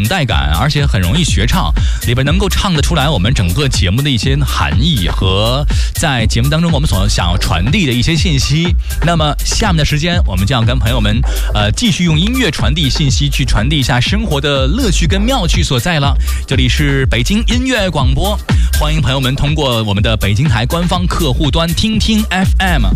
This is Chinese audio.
很带感，而且很容易学唱，里边能够唱得出来我们整个节目的一些含义和在节目当中我们所想要传递的一些信息。那么下面的时间我们就要跟朋友们继续用音乐传递信息，去传递一下生活的乐趣跟妙趣所在了。这里是北京音乐广播，欢迎朋友们通过我们的北京台官方客户端听听 FM